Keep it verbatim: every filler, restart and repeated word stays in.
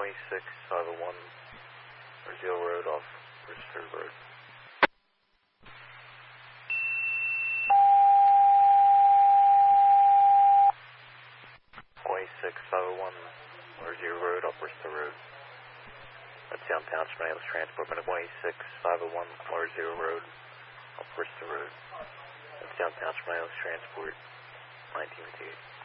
six five oh one Brazil Road off Brewster Road. six five oh one Brazil Road off Brewster Road. That's downtown Schmalis Transport, one six five oh one Brazil Road off Brewster Road. That's downtown Schmalis Transport, nineteen eighty-eight.